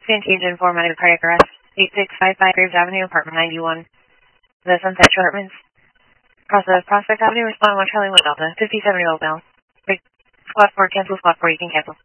Fantasia for minor cardiac arrest. 8655 Graves Avenue, apartment 91. The Sunset Apartments. Cross of Prospect Avenue, respond 1 Charlie 1 Delta. 57-year-old male. Squad 4, cancel, squad 4, you can cancel.